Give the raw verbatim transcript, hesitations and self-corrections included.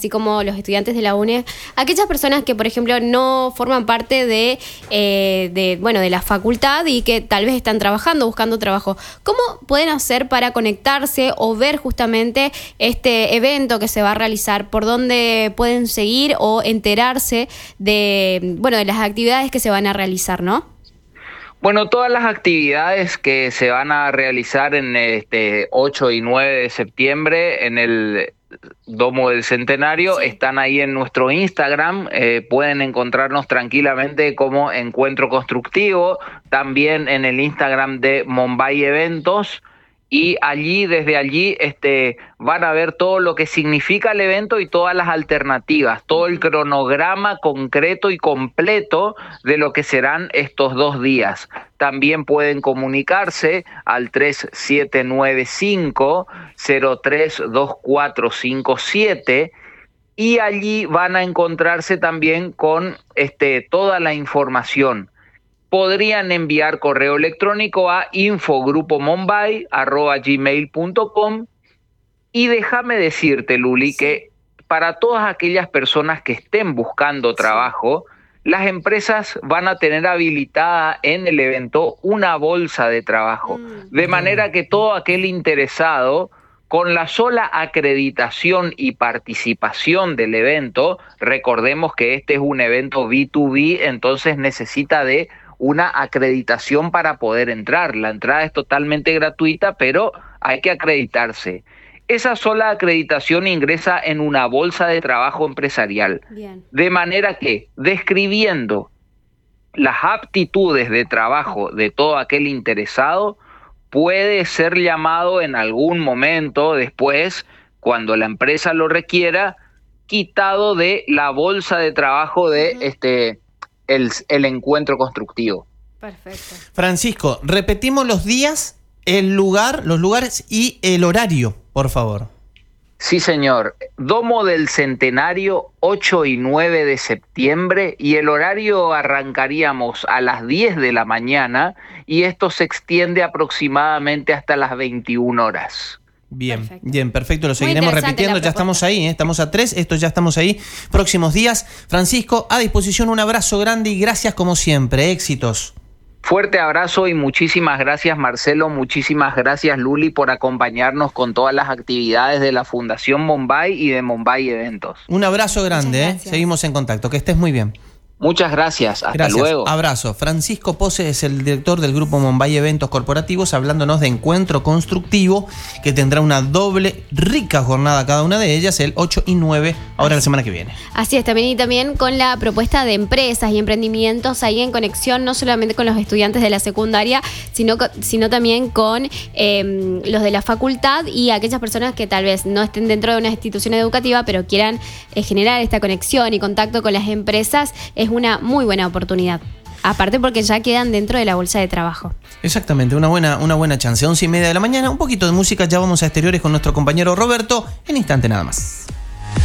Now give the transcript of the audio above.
así como los estudiantes de la U N E, aquellas personas que, por ejemplo, no forman parte de, eh, de, bueno, de la facultad y que tal vez están trabajando, buscando trabajo. ¿Cómo pueden hacer para conectarse o ver justamente este evento que se va a realizar? ¿Por dónde pueden seguir o enterarse de, bueno, de las actividades que se van a realizar, no? Bueno, todas las actividades que se van a realizar en este ocho y nueve de septiembre en el Domo del Centenario sí. están ahí en nuestro Instagram, eh, pueden encontrarnos tranquilamente como Encuentro Constructivo, también en el Instagram de Monbay Eventos, y allí, desde allí, este, van a ver todo lo que significa el evento y todas las alternativas, todo el cronograma concreto y completo de lo que serán estos dos días. También pueden comunicarse al tres siete nueve cinco, cero tres dos cuatro cinco siete y allí van a encontrarse también con este, toda la información. Podrían enviar correo electrónico a infogrupomonbay arroba gmail punto com y déjame decirte, Luli, sí. que para todas aquellas personas que estén buscando trabajo, sí. las empresas van a tener habilitada en el evento una bolsa de trabajo, mm. de manera que todo aquel interesado, con la sola acreditación y participación del evento, recordemos que este es un evento B dos B, entonces necesita de una acreditación para poder entrar. La entrada es totalmente gratuita, pero hay que acreditarse. Esa sola acreditación ingresa en una bolsa de trabajo empresarial. Bien. De manera que, describiendo las aptitudes de trabajo de todo aquel interesado, puede ser llamado en algún momento después, cuando la empresa lo requiera, quitado de la bolsa de trabajo de uh-huh. este El, el encuentro constructivo. Perfecto. Francisco, repetimos los días, el lugar, los lugares y el horario, por favor. Sí, señor. Domo del Centenario, ocho y nueve de septiembre, y el horario arrancaríamos a las diez de la mañana y esto se extiende aproximadamente hasta las veintiuna horas. Bien, perfecto. bien, perfecto, lo seguiremos repitiendo, ya estamos ahí, ¿eh? estamos a tres, esto ya estamos ahí, próximos días. Francisco, a disposición, un abrazo grande y gracias como siempre, éxitos. Fuerte abrazo y muchísimas gracias, Marcelo, muchísimas gracias, Luli, por acompañarnos con todas las actividades de la Fundación Monbay y de Monbay Eventos. Un abrazo grande, ¿eh? Seguimos en contacto, que estés muy bien. Muchas gracias, hasta gracias. luego. Abrazo. Francisco Pose es el director del grupo Monbay Eventos Corporativos, hablándonos de Encuentro Constructivo, que tendrá una doble, rica jornada cada una de ellas, el ocho y nueve, ahora la semana que viene. Así es, también y también con la propuesta de empresas y emprendimientos ahí en conexión, no solamente con los estudiantes de la secundaria, sino, sino también con eh, los de la facultad y aquellas personas que tal vez no estén dentro de una institución educativa, pero quieran eh, generar esta conexión y contacto con las empresas. Es una muy buena oportunidad. Aparte porque ya quedan dentro de la bolsa de trabajo. Exactamente, una buena, una buena chance. once y media de la mañana, un poquito de música, ya vamos a exteriores con nuestro compañero Roberto en instante nada más.